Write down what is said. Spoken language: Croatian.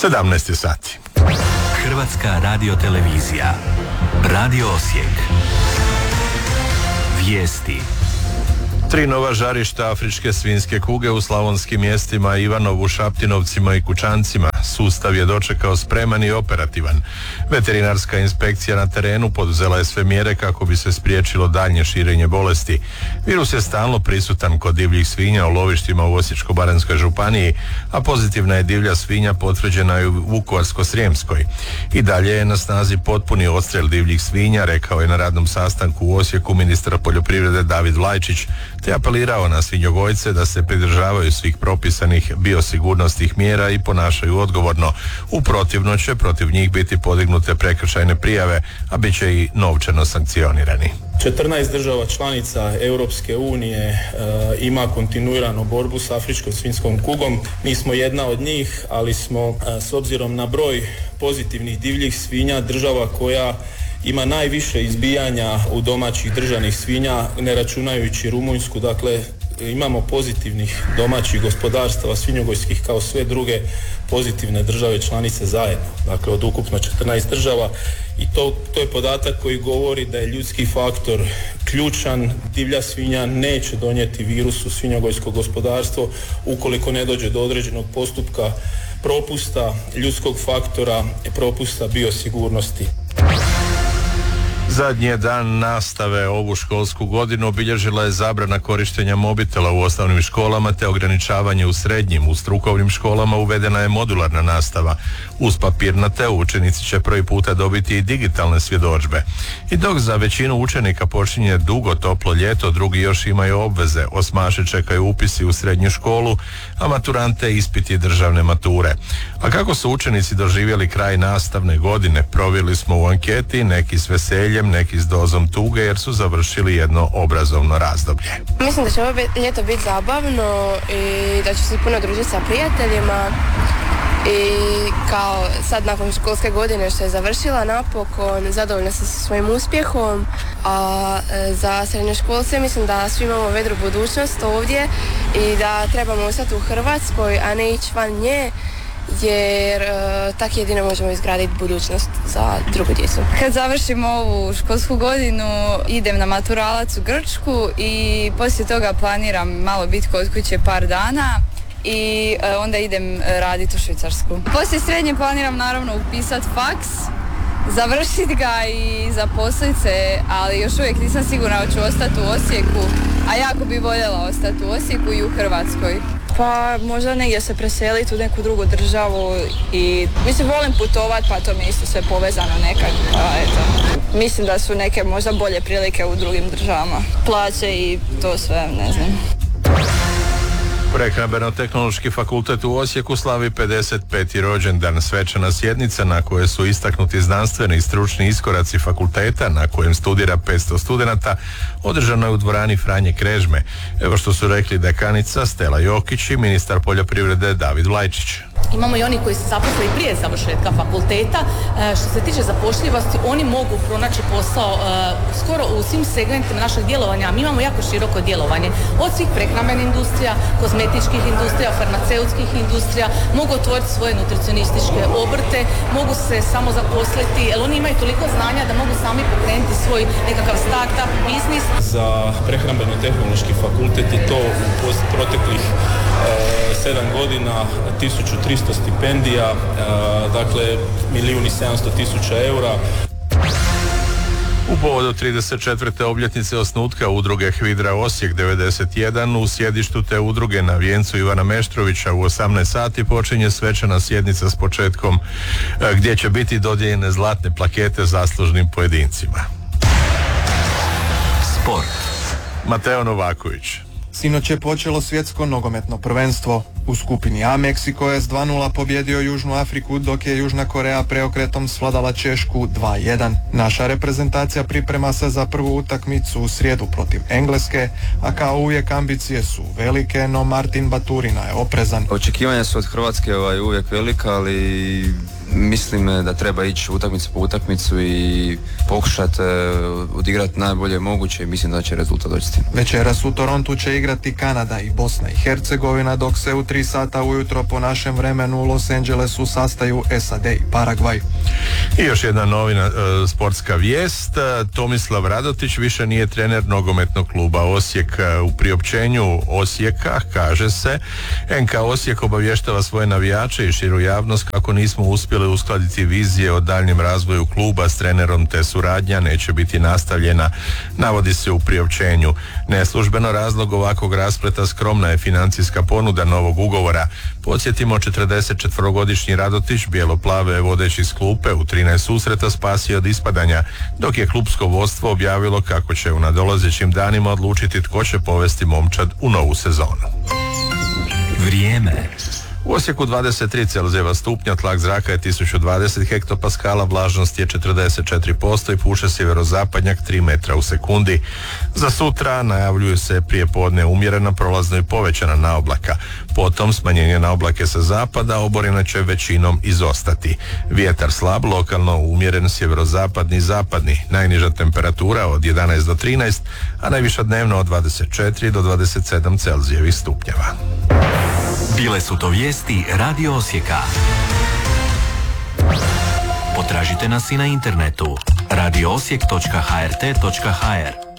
17 sati. Hrvatska radiotelevizija. Radio Osijek. Vijesti. 3 nova žarišta afričke svinjske kuge u slavonskim mjestima Ivanovu, Šaptinovcima i Kučancima. Sustav je dočekao spreman i operativan. Veterinarska inspekcija na terenu poduzela je sve mjere kako bi se spriječilo daljnje širenje bolesti. Virus je stalno prisutan kod divljih svinja u lovištima u Osječko-baranjskoj županiji, a pozitivna je divlja svinja potvrđena i u Vukovarsko-srijemskoj. I dalje je na snazi potpuni odstrel divljih svinja, rekao je na radnom sastanku u Osijeku ministar poljoprivrede David Vlajčić, te apelirao na svinjogojce da se pridržavaju svih propisanih biosigurnosnih mjera i ponašaju odgovorno. U protivno će protiv njih biti podignute prekršajne prijave, a bit će i novčano sankcionirani. 14 država članica Europske unije ima kontinuiranu borbu s afričkom svinjskom kugom. Mi smo jedna od njih, ali smo s obzirom na broj pozitivnih divljih svinja država koja ima najviše izbijanja u domaćih držanih svinja, ne računajući Rumunjsku. Dakle, imamo pozitivnih domaćih gospodarstava svinjogojskih kao sve druge pozitivne države članice zajedno. Dakle, od ukupno 14 država. I to je podatak koji govori da je ljudski faktor ključan. Divlja svinja neće donijeti virus u svinjogojsko gospodarstvo ukoliko ne dođe do određenog postupka propusta ljudskog faktora, propusta biosigurnosti. Zadnji je dan nastave ovu školsku godinu obilježila je zabrana korištenja mobitela u osnovnim školama te ograničavanje u srednjim. U strukovnim školama uvedena je modularna nastava. Uz papirnate učenici će prvi puta dobiti i digitalne svjedodžbe. I dok za većinu učenika počinje dugo toplo ljeto, drugi još imaju obveze. Osmaše čekaju upisi u srednju školu, a maturante ispiti državne mature. A kako su učenici doživjeli kraj nastavne godine, provjerili smo u anketi, neki s veseljem, neki s dozom tuge jer su završili jedno obrazovno razdoblje. Mislim da će ovo ljeto biti zabavno i da ću se puno družiti sa prijateljima i kao sad nakon školske godine što je završila napokon, zadovoljna sam sa svojim uspjehom, a za srednjoškolce mislim da svi imamo vedru budućnost ovdje i da trebamo ostati u Hrvatskoj, a ne ići van nje, jer tako jedino možemo izgraditi budućnost za drugu djecu. Kad završim ovu školsku godinu idem na maturalac u Grčku i poslije toga planiram malo biti kod kuće par dana i onda idem raditi u Švicarsku. Poslije srednje planiram naravno upisati faks, završiti ga i zaposliti se, ali još uvijek nisam sigurna da ću ostati u Osijeku, a jako bi voljela ostati u Osijeku i u Hrvatskoj. Pa možda negdje se preseliti u neku drugu državu i mislim volim putovati, pa to mi je isto sve povezano nekad, pa eto. Mislim da su neke možda bolje prilike u drugim državama, plaće i to sve, ne znam. Prehrambeno-tehnološki fakultet u Osijeku slavi 55. rođendan. Svečana sjednica na kojoj su istaknuti znanstveni i stručni iskoraci fakulteta na kojem studira 500 studenata održana je u dvorani Franje Krežme. Evo što su rekli dekanica Stela Jokić i ministar poljoprivrede David Vlajčić. Imamo i oni koji se zaposle i prije završetka fakulteta. Što se tiče zapošljivosti, oni mogu pronaći posao skoro u svim segmentima našeg djelovanja. Mi imamo jako široko djelovanje. Od svih prehrambenih industrija, kozmetičkih industrija, farmaceutskih industrija, mogu otvoriti svoje nutricionističke obrte, mogu se samo zaposliti, jer oni imaju toliko znanja da mogu sami pokrenuti svoj nekakav start-up biznis. Za prehrambeno-tehnološki fakultet je to u proteklih 7 godina 1300 stipendija, dakle 1.700.000 eura. U povodu 34. obljetnice osnutka udruge Hvidra Osijek 91 u sjedištu te udruge na vijencu Ivana Meštrovića u 18 sati počinje svečana sjednica s početkom gdje će biti dodijeljene zlatne plakete zaslužnim pojedincima. Sport. Mateo Novaković. Sinoć je počelo svjetsko nogometno prvenstvo. U skupini A Meksiko je s 2:0 pobjedio Južnu Afriku, dok je Južna Koreja preokretom svladala Češku 2:1. Naša reprezentacija priprema se za prvu utakmicu u srijedu protiv Engleske, a kao uvijek ambicije su velike, no Martin Baturina je oprezan. Očekivanja su od Hrvatske uvijek velika, ali Mislim da treba ići utakmicu po utakmicu i pokušati odigrati najbolje moguće i mislim da će rezultat doći. Večeras u Torontu će igrati Kanada i Bosna i Hercegovina, dok se u 3 sata ujutro po našem vremenu u Los Angelesu sastaju SAD i Paragvaj. I još jedna novina, sportska vijest. Tomislav Radotić više nije trener nogometnog kluba Osijek. U priopćenju Osijeka kaže se: NK Osijek obavještava svoje navijače i širu javnost kako nismo uspjeli uskladiti vizije o daljnjem razvoju kluba s trenerom, te suradnja neće biti nastavljena, navodi se u priopćenju. Neslužbeno razlog ovakvog raspleta skromna je financijska ponuda novog ugovora. Podsjetimo, 44-godišnji Radotić bijeloplave je vodeći iz klupe u 13 susreta spasio od ispadanja, dok je klupsko vodstvo objavilo kako će u nadolazećim danima odlučiti tko će povesti momčad u novu sezonu. Vrijeme. U Osijeku 23 Celzijeva stupnja, tlak zraka je 1020 hektopaskala, vlažnost je 44% i puše sjeverozapadnjak 3 metra u sekundi. Za sutra najavljuju se prijepodne umjerena, prolazno i povećana naoblaka. Potom smanjenje naoblake sa zapada, oborina će većinom izostati. Vjetar slab, lokalno umjeren sjeverozapadni i zapadni. Najniža temperatura od 11 do 13, a najviša dnevno od 24 do 27 Celzijevih stupnjeva. Bile su to vijesti Radio Osijeka. Potražite nas i na internetu radioosijek.hrt.hr.